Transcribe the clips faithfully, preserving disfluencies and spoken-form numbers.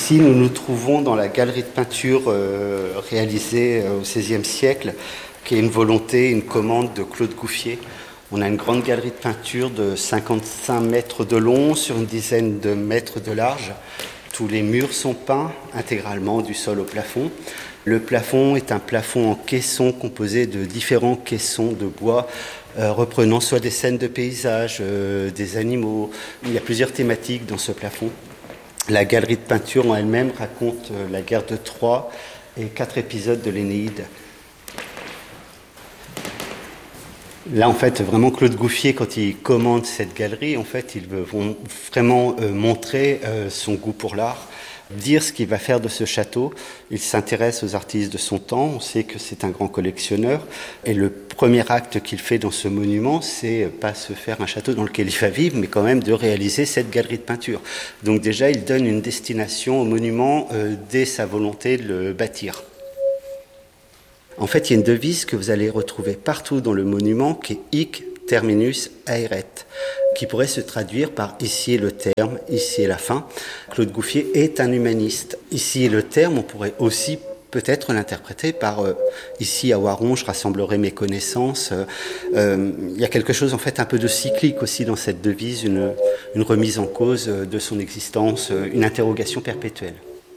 Ici, nous nous trouvons dans la galerie de peinture euh, réalisée euh, au seizième siècle, qui est une volonté, une commande de Claude Gouffier. On a une grande galerie de peinture de cinquante-cinq mètres de long sur une dizaine de mètres de large. Tous les murs sont peints intégralement du sol au plafond. Le plafond est un plafond en caisson composé de différents caissons de bois euh, reprenant soit des scènes de paysages, euh, des animaux. Il y a plusieurs thématiques dans ce plafond. La galerie de peinture en elle-même raconte euh, la guerre de Troie et quatre épisodes de l'Énéide. Là, en fait, vraiment, Claude Gouffier, quand il commande cette galerie, en fait, il veut vraiment euh, montrer euh, son goût pour l'art, dire ce qu'il va faire de ce château. Il s'intéresse aux artistes de son temps. On sait que c'est un grand collectionneur. Et le premier acte qu'il fait dans ce monument, c'est pas se faire un château dans lequel il va vivre, mais quand même de réaliser cette galerie de peinture. Donc déjà, il donne une destination au monument euh, dès sa volonté de le bâtir. En fait, il y a une devise que vous allez retrouver partout dans le monument qui est « Hic terminus aeret », qui pourrait se traduire par « ici est le terme, ici est la fin ». Claude Gouffier est un humaniste. Ici est le terme, on pourrait aussi peut-être l'interpréter par euh, « ici à Oiron, je rassemblerai mes connaissances ». Euh, il y a quelque chose en fait un peu de cyclique aussi dans cette devise, une, une remise en cause de son existence, une interrogation perpétuelle.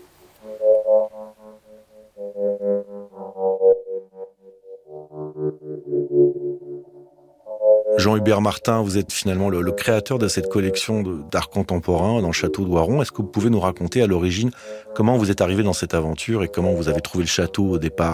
Jean-Hubert Martin, vous êtes finalement le, le créateur de cette collection de, d'art contemporain dans le château d'Oiron. Est-ce que vous pouvez nous raconter à l'origine comment vous êtes arrivé dans cette aventure et comment vous avez trouvé le château au départ ?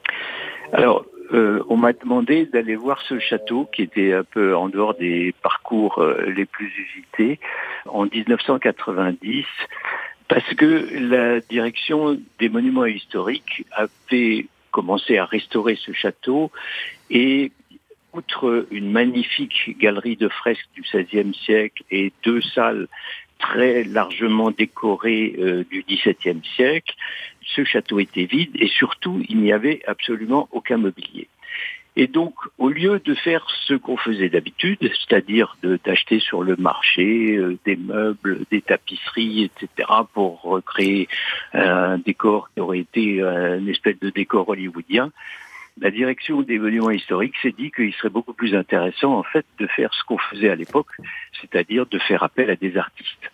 Alors, euh, on m'a demandé d'aller voir ce château qui était un peu en dehors des parcours euh, les plus usités en dix-neuf cent quatre-vingt-dix parce que la direction des monuments historiques avait commencé à restaurer ce château et outre une magnifique galerie de fresques du seizième siècle et deux salles très largement décorées euh, du dix-septième siècle, ce château était vide et surtout il n'y avait absolument aucun mobilier. Et donc, au lieu de faire ce qu'on faisait d'habitude, c'est-à-dire de, d'acheter sur le marché euh, des meubles, des tapisseries, et cetera, pour recréer euh, un décor qui aurait été euh, une espèce de décor hollywoodien, la direction des monuments historiques s'est dit qu'il serait beaucoup plus intéressant, en fait, de faire ce qu'on faisait à l'époque, c'est-à-dire de faire appel à des artistes.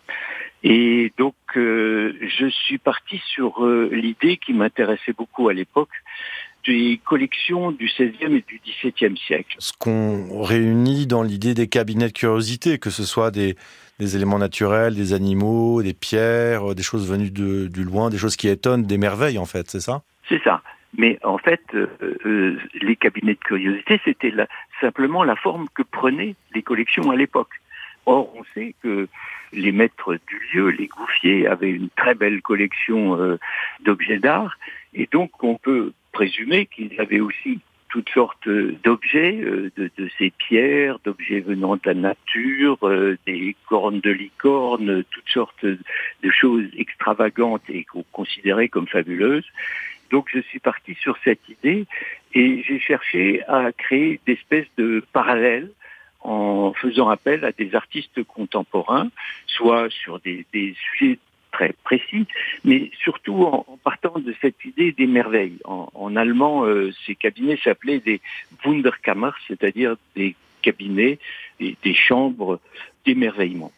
Et donc, euh, je suis parti sur euh, l'idée qui m'intéressait beaucoup à l'époque, des collections du seizième et du dix-septième siècle. Ce qu'on réunit dans l'idée des cabinets de curiosité, que ce soit des, des éléments naturels, des animaux, des pierres, des choses venues de, du loin, des choses qui étonnent, des merveilles, en fait, c'est ça ? C'est ça. Mais en fait, euh, euh, les cabinets de curiosité, c'était la, simplement la forme que prenaient les collections à l'époque. Or, on sait que les maîtres du lieu, les Gouffier, avaient une très belle collection euh, d'objets d'art, et donc on peut présumer qu'ils avaient aussi toutes sortes d'objets, euh, de, de ces pierres, d'objets venant de la nature, euh, des cornes de licorne, toutes sortes de choses extravagantes et qu'on considérait comme fabuleuses. Donc je suis parti sur cette idée et j'ai cherché à créer des espèces de parallèles en faisant appel à des artistes contemporains, soit sur des, des sujets très précis, mais surtout en, en partant de cette idée des merveilles. En, en allemand, euh, ces cabinets s'appelaient des Wunderkammer, c'est-à-dire des cabinets, des, des chambres d'émerveillement.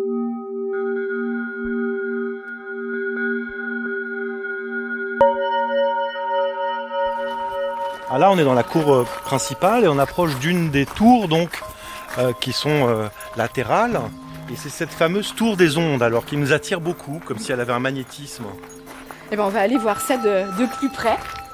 Ah là, on est dans la cour principale et on approche d'une des tours donc euh, qui sont euh, latérales. Et c'est cette fameuse tour des ondes, alors qui nous attire beaucoup, comme si elle avait un magnétisme. Eh ben, on va aller voir ça de, de plus près.